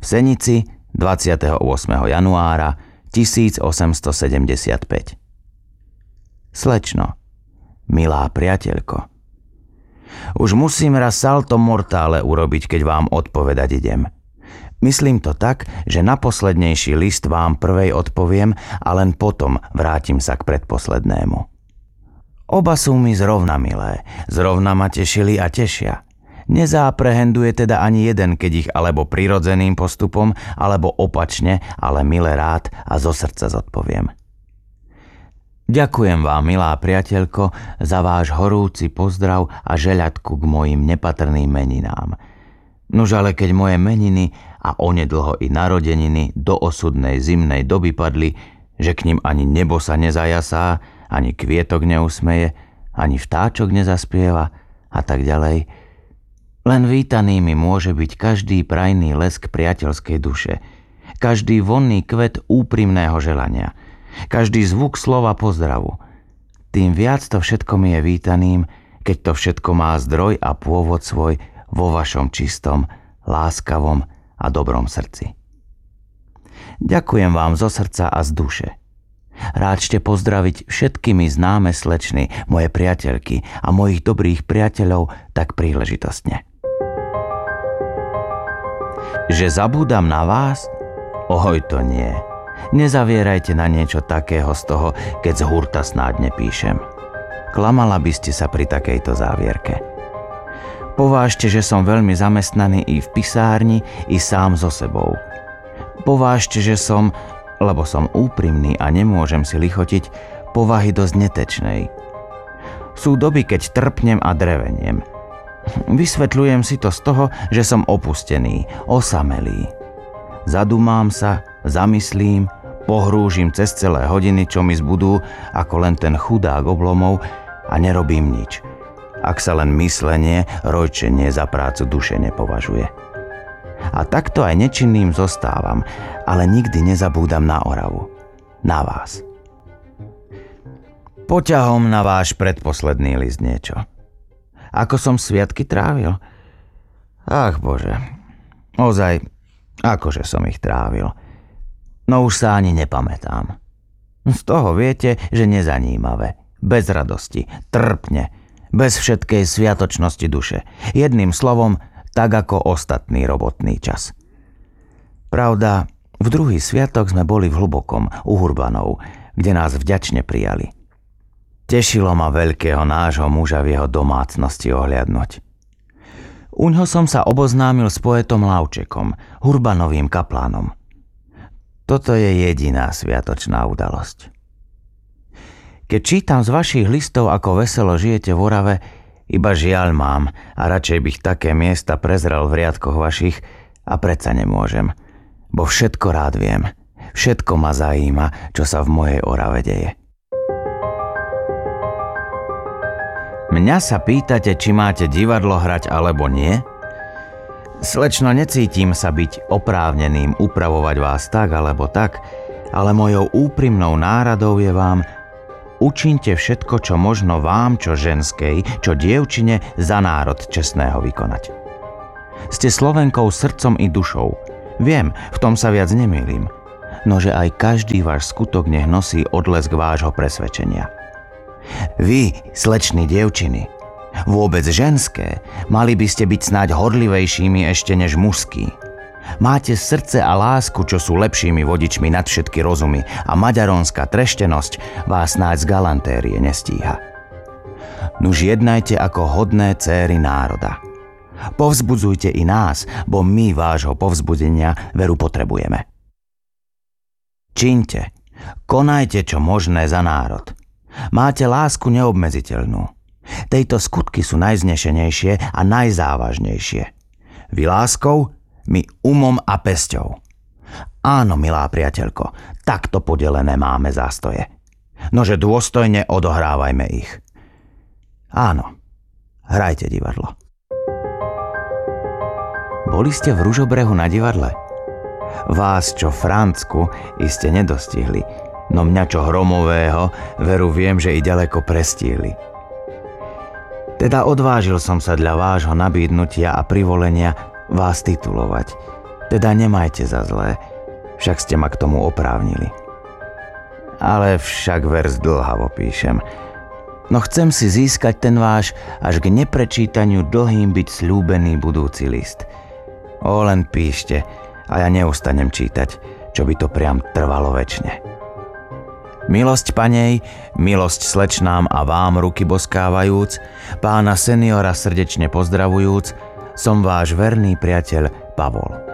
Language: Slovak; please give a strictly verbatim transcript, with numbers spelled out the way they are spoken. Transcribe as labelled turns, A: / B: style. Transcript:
A: v Senici dvadsiateho ôsmeho januára tisícosemstosedemdesiatpäť. Slečno, milá priateľko, už musím raz salto mortále urobiť, keď vám odpovedať idem. Myslím to tak, že na poslednejší list vám prvej odpoviem a len potom vrátim sa k predposlednému. Oba sú mi zrovna milé, zrovna ma tešili a tešia. Nezáprehenduje teda ani jeden, keď ich alebo prirodzeným postupom, alebo opačne, ale mile rád a zo srdca zodpoviem. Ďakujem vám, milá priateľko, za váš horúci pozdrav a žeľadku k mojim nepatrným meninám. Nuž ale keď moje meniny a onedlho i narodeniny do osudnej zimnej doby padli, že k ním ani nebo sa nezajasá, ani kvietok neusmeje, ani vtáčok nezaspieva a tak ďalej, len vítaný mi môže byť každý prajný lesk priateľskej duše, každý vonný kvet úprimného želania, každý zvuk slova pozdravu. Tým viac to všetko mi je vítaným, keď to všetko má zdroj a pôvod svoj vo vašom čistom, láskavom a dobrom srdci. Ďakujem vám zo srdca a z duše. Ráčte pozdraviť všetkými známe slečny, moje priateľky a mojich dobrých priateľov tak príležitostne. Že zabúdam na vás? Ohoj, to nie. Nezavierajte na niečo takého z toho, keď z hurta snáď nepíšem. Klamala by ste sa pri takejto závierke. Povážte, že som veľmi zamestnaný i v pisárni, i sám so sebou. Povážte, že som, lebo som úprimný a nemôžem si lichotiť, povahy dosť netečnej. Sú doby, keď trpnem a dreveniem. Vysvetľujem si to z toho, že som opustený, osamelý. Zadumám sa, zamyslím, pohrúžim cez celé hodiny, čo mi zbudú, ako len ten chudák oblomov a nerobím nič. Ak sa len myslenie, rojčenie za prácu duše nepovažuje. A takto aj nečinným zostávam, ale nikdy nezabúdam na Oravu. Na vás. Poťahom na váš predposledný list niečo. Ako som sviatky trávil? Ach Bože, ozaj, akože som ich trávil. No už sa ani nepamätám. Z toho viete, že nezanímavé, bez radosti, trpne, bez všetkej sviatočnosti duše. Jedným slovom, tak ako ostatný robotný čas. Pravda, v druhý sviatok sme boli v Hlubokom, u Hurbanov, kde nás vďačne prijali. Tešilo ma veľkého nášho muža v jeho domácnosti ohliadnuť. Uňho som sa oboznámil s poetom Lavčekom, Hurbanovým kaplánom. Toto je jediná sviatočná udalosť. Keď čítam z vašich listov, ako veselo žijete v Orave, iba žiaľ mám a radšej bych také miesta prezrel v riadkoch vašich a predsa nemôžem, bo všetko rád viem, všetko ma zajíma, čo sa v mojej Orave deje. Mňa sa pýtate, či máte divadlo hrať alebo nie? Slečno, necítim sa byť oprávneným upravovať vás tak alebo tak, ale mojou úprimnou náradou je vám: učinte všetko, čo možno vám, čo ženskej, čo dievčine, za národ čestného vykonať. Ste Slovenkou srdcom i dušou. Viem, v tom sa viac nemýlim. Nože aj každý váš skutok nech nosí odlesk vášho presvedčenia. Vy, slečny dievčiny, vôbec ženské, mali by ste byť snáď horlivejšími ešte než mužskí. Máte srdce a lásku, čo sú lepšími vodičmi nad všetky rozumy, a maďaronská treštenosť vás snáď z galantérie nestíha. Nuž jednajte ako hodné céry národa. Povzbudzujte i nás, bo my vášho povzbudenia veru potrebujeme. Čiňte, konajte čo možné za národ. Máte lásku neobmedziteľnú. Tejto skutky sú najznešenejšie a najzávažnejšie. Vy láskou, my umom a pesťou. Áno, milá priateľko, takto podelené máme zástoje. Nože dôstojne odohrávajme ich. Áno, hrajte divadlo. Boli ste v Ružobrehu na divadle? Vás, čo Francku, iste nedostihli, no mňa, čo Hromového, veru viem, že i ďaleko prestíhli. Teda odvážil som sa dla vášho nabídnutia a privolenia vás titulovať. Teda nemajte za zlé, však ste ma k tomu oprávnili. Ale však vers dlhavo píšem. No chcem si získať ten váš až k neprečítaniu dlhým byť sľúbený budúci list. O, len píšte a ja neustanem čítať, čo by to priam trvalo večne. Milosť panej, milosť slečnám a vám ruky boskávajúc, pána seniora srdečne pozdravujúc, som váš verný priateľ Pavol.